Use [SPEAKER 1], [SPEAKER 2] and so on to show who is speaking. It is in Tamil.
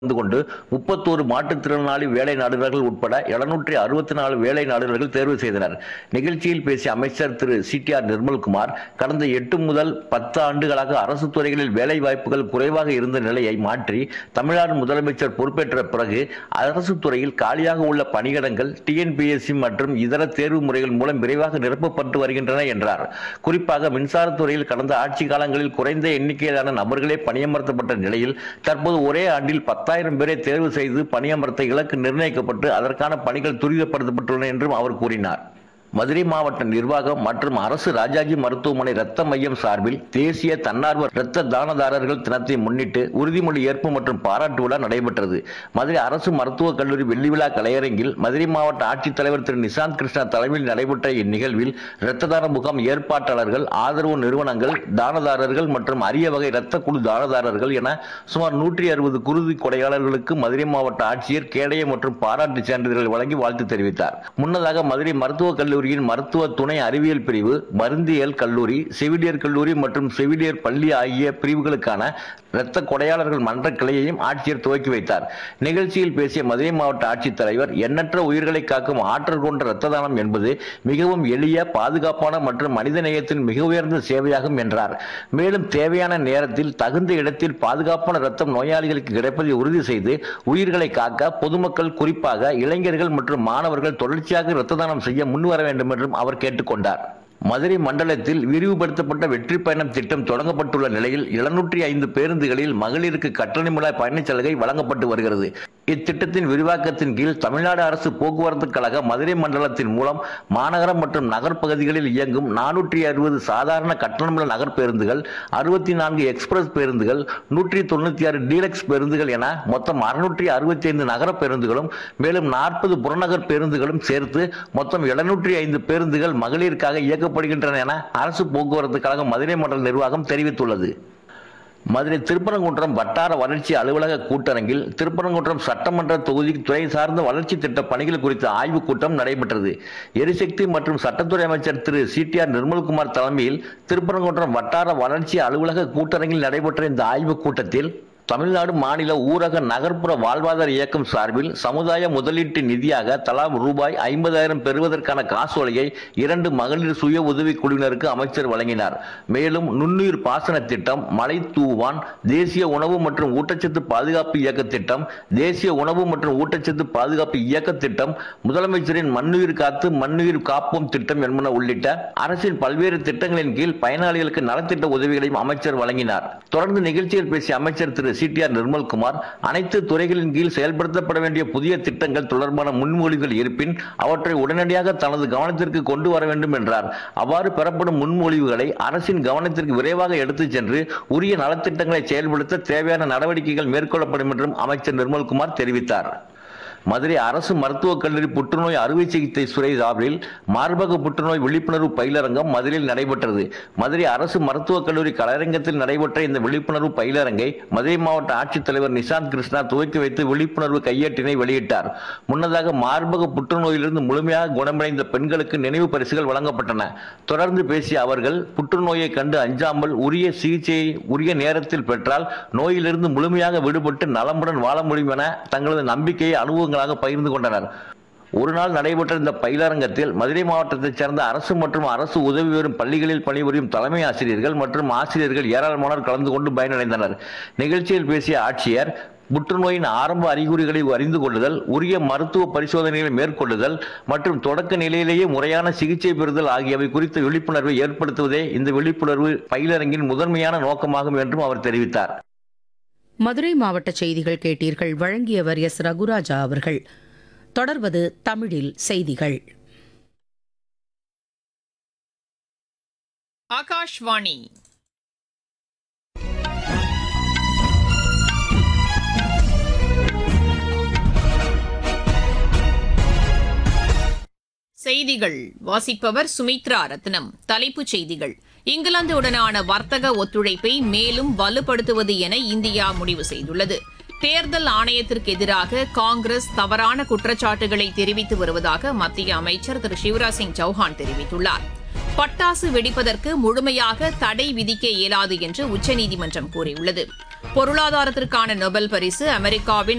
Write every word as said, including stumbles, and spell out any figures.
[SPEAKER 1] கலந்து கொண்டு முப்பத்தொரு மாற்றுத்திறனாளி வேலை நாடுகள் உட்பட எழுநூற்றி அறுபத்தி நாலு வேலை நாடுகள் தேர்வு செய்தனர். நிகழ்ச்சியில் பேசிய அமைச்சர் திரு சி டி ஆர் நிர்மல்குமார், கடந்த எட்டு முதல் பத்து ஆண்டுகளாக அரசு துறைகளில் வேலை வாய்ப்புகள் குறைவாக இருந்த நிலையை மாற்றி தமிழ்நாடு முதலமைச்சர் பொறுப்பேற்ற பிறகு அரசு துறையில் காலியாக உள்ள பணியிடங்கள் T N P S C மற்றும் இதர தேர்வு முறைகள் மூலம் விரைவாக நிரப்பப்பட்டு வருகின்றன என்றார். குறிப்பாக மின்சாரத்துறையில் கடந்த ஆட்சி காலங்களில் குறைந்த எண்ணிக்கையிலான நபர்களே பணியமர்த்தப்பட்ட நிலையில் தற்போது ஒரே ஆண்டில் பத்தாயிரம் பேரை தேர்வு செய்து பணியமர்த்த இலக்கு நிர்ணயிக்கப்பட்டு அதற்கான பணிகள் துரிதப்படுத்தப்பட்டுள்ளன என்றும் அவர் கூறினார். மதுரை மாவட்ட நிர்வாகம் மற்றும் அரசு ராஜாஜி மருத்துவமனை இரத்த மையம் சார்பில் தேசிய தன்னார்வ இரத்த தானதாரர்கள் தினத்தை முன்னிட்டு உறுதிமொழி ஏற்பு மற்றும் பாராட்டு விழா நடைபெற்றது. மதுரை அரசு மருத்துவக் கல்லூரி வெள்ளி விழா கலையரங்கில் மதுரை மாவட்ட ஆட்சித்தலைவர் திரு நிசாந்த் கிருஷ்ணா தலைமையில் நடைபெற்ற இந்நிகழ்வில் இரத்த தான முகாம் ஏற்பாட்டாளர்கள், ஆதரவு நிறுவனங்கள், தானதாரர்கள் மற்றும் அரிய வகை இரத்த குழு தானதாரர்கள் என சுமார் நூற்றி அறுபது குருதி கொடையாளர்களுக்கு மதுரை மாவட்ட ஆட்சியர் கேடய மற்றும் பாராட்டு சான்றிதழ்கள் வழங்கி வாழ்த்து தெரிவித்தார். முன்னதாக மதுரை மருத்துவக் கல்லூரி மருத்துவ துணை அறிவியல் பிரிவு, மருந்தியல் கல்லூரி, செவிலியர் கல்லூரி மற்றும் செவிலியர் பள்ளி ஆகிய பிரிவுகளுக்கான இரத்த கொடையாளர்கள் மன்ற கிளையையும் ஆட்சியர் துவக்கி வைத்தார். நிகழ்ச்சியில் பேசிய மதுரை மாவட்ட ஆட்சித்தலைவர், எண்ணற்ற உயிர்களை காக்கும் ஆற்றல் கொண்ட இரத்த தானம் என்பது மிகவும் எளிய, பாதுகாப்பான மற்றும் மனித நேயத்தின் மிக உயர்ந்த சேவையாகும் என்றார். மேலும் தேவையான நேரத்தில் தகுந்த இடத்தில் பாதுகாப்பான இரத்தம் நோயாளிகளுக்கு கிடைப்பதை உறுதி செய்து உயிர்களை காக்க பொதுமக்கள், குறிப்பாக இளைஞர்கள் மற்றும் மாணவர்கள் தொடர்ச்சியாக இரத்த தானம் செய்ய முன்வர வேண்டும் என்றும் அவர் கேட்டுக்கொண்டார். மதுரை மண்டலத்தில் விரிவுபடுத்தப்பட்ட வெற்றி பயணம் திட்டம் தொடங்கப்பட்டுள்ள நிலையில் எழுநூற்றி ஐந்து பேருந்துகளில் மகளிருக்கு கட்டணமில்லா பயணச் சலுகை வழங்கப்பட்டு வருகிறது. இத்திட்டத்தின் விரிவாக்கத்தின் கீழ் தமிழ்நாடு அரசு போக்குவரத்து கழக மதுரை மண்டலத்தின் மூலம் மாநகரம் மற்றும் நகர்ப்பகுதிகளில் இயங்கும் நானூற்றி அறுபது சாதாரண கட்டணமில்லா நகர் பேருந்துகள், அறுபத்தி நான்கு எக்ஸ்பிரஸ் பேருந்துகள், நூற்றி தொண்ணூத்தி ஆறு டீலக்ஸ் பேருந்துகள் என மொத்தம் அறுநூற்றி அறுபத்தி ஐந்து நகர பேருந்துகளும் மேலும் நாற்பது புறநகர் பேருந்துகளும் சேர்த்து மொத்தம் எழுநூற்றி ஐந்து பேருந்துகள் மகளிருக்காக இயக்கப்படுகின்றன என அரசு போக்குவரத்து கழக மதுரை மண்டல நிர்வாகம் தெரிவித்துள்ளது. மதுரை திருப்பரங்குன்றம் வட்டார வளர்ச்சி அலுவலக கூட்டரங்கில் திருப்பரங்குன்றம் சட்டமன்ற தொகுதி துறை சார்ந்த வளர்ச்சி திட்ட பணிகள் குறித்த ஆய்வுக் கூட்டம் நடைபெற்றது. எரிசக்தி மற்றும் சட்டத்துறை அமைச்சர் திரு சி டி ஆர் நிர்மல்குமார் தலைமையில் திருப்பரங்குன்றம் வட்டார வளர்ச்சி அலுவலக கூட்டரங்கில் நடைபெற்ற இந்த ஆய்வுக் கூட்டத்தில் தமிழ்நாடு மாநில ஊரக நகர்ப்புற வாழ்வாதார இயக்கம் சார்பில் சமுதாய முதலீட்டு நிதியாக தலா ரூபாய் ஐம்பதாயிரம் பெறுவதற்கான காசோலையை இரண்டு மகளிர் சுய உதவி குழுவினருக்கு அமைச்சர் வழங்கினார். மேலும் நுண்ணுயிர் பாசன திட்டம், மலை தூவான், தேசிய உணவு மற்றும் ஊட்டச்சத்து பாதுகாப்பு இயக்க திட்டம், தேசிய உணவு மற்றும் ஊட்டச்சத்து பாதுகாப்பு இயக்க திட்டம், முதலமைச்சரின் மண்ணுயிர் காத்து மண்ணுயிர் காப்போம் திட்டம் என்பன உள்ளிட்ட அரசின் பல்வேறு திட்டங்களின் கீழ் பயனாளிகளுக்கு நலத்திட்ட உதவிகளையும் அமைச்சர் வழங்கினார். தொடர்ந்து நிகழ்ச்சியில் பேசிய அமைச்சர் திரு சி டி ஆர் நிர்மல்குமார், அனைத்து துறைகளின் கீழ் செயல்படுத்தப்பட வேண்டிய புதிய திட்டங்கள் தொடர்பான முன்மொழிவுகள் இருப்பின் அவற்றை உடனடியாக தனது கவனத்திற்கு கொண்டு வர வேண்டும் என்றார். அவ்வாறு பெறப்படும் முன்மொழிவுகளை அரசின் கவனத்திற்கு விரைவாக எடுத்துச் சென்று உரிய நலத்திட்டங்களை செயல்படுத்த தேவையான நடவடிக்கைகள் மேற்கொள்ளப்படும் என்றும் அமைச்சர் நிர்மல்குமார் தெரிவித்தார். மதுரை அரசு மருத்துவக் கல்லூரி புற்றுநோய் அறுவை சிகிச்சை துறை சார்பில் மார்பக புற்றுநோய் விழிப்புணர்வு பயிலரங்கம் மதுரையில் நடைபெற்றது. மதுரை அரசு மருத்துவக் கல்லூரி கலையரங்கத்தில் நடைபெற்ற இந்த விழிப்புணர்வு பயிலரங்கை மதுரை மாவட்ட ஆட்சித்தலைவர் நிசாந்த் கிருஷ்ணா துவக்கி வைத்து விழிப்புணர்வு கையேட்டினை வெளியிட்டார். முன்னதாக மார்பக புற்றுநோயிலிருந்து முழுமையாக குணமடைந்த பெண்களுக்கு நினைவு பரிசுகள் வழங்கப்பட்டன. தொடர்ந்து பேசிய அவர்கள், புற்றுநோயை கண்டு அஞ்சாமல் உரிய சிகிச்சையை உரிய நேரத்தில் பெற்றால் நோயிலிருந்து முழுமையாக விடுபட்டு நலமுடன் வாழ முடியும் என தங்களது நம்பிக்கையை அனுபவம் பகிர்ந்து கொண்டனர். ஒரு நாள் நடைபெற்ற இந்த பயிலரங்கத்தில் மதுரை மாவட்டத்தைச் சேர்ந்த அரசு மற்றும் அரசு உதவி பெறும் பள்ளிகளில் பணிபுரியும் தலைமை ஆசிரியர்கள் மற்றும் ஆசிரியர்கள் ஏராளமானோர் கலந்து கொண்டு பயனடைந்தனர். நிகழ்ச்சியில் பேசிய ஆட்சியர், புற்றுநோயின் ஆரம்ப அறிகுறிகளை அறிந்து கொள்ளுதல், உரிய மருத்துவ பரிசோதனைகளை மேற்கொள்ளுதல் மற்றும் தொடக்க நிலையிலேயே முறையான சிகிச்சை பெறுதல் ஆகியவை குறித்த விழிப்புணர்வை ஏற்படுத்துவதே இந்த விழிப்புணர்வு பயிலரங்கின் முதன்மையான நோக்கமாகும் என்றும் அவர் தெரிவித்தார்.
[SPEAKER 2] மதுரை மாவட்ட செய்திகள் கேட்டீர்கள். வழங்கியவர் எஸ் ரகுராஜா அவர்கள். தொடர்வது தமிழில் செய்திகள்.
[SPEAKER 3] ஆகாஷ்வாணி. செய்திகள் வாசிப்பவர் சுமித்ரா ரத்னம். தலைப்புச் செய்திகள்: இங்கிலாந்துடனான வர்த்தக ஒத்துழைப்பை மேலும் வலுப்படுத்துவது என இந்தியா முடிவு செய்துள்ளது. தேர்தல் ஆணையத்திற்கு எதிராக காங்கிரஸ் தவறான குற்றச்சாட்டுகளை தெரிவித்து வருவதாக மத்திய அமைச்சர் திரு சிவராஜ் சிங் சௌஹான் தெரிவித்துள்ளார். பட்டாசு வெடிப்பதற்கு முழுமையாக தடை விதிக்க இயலாது என்று உச்சநீதிமன்றம் கூறியுள்ளது. பொருளாதாரத்திற்கான நோபல் பரிசு அமெரிக்காவின்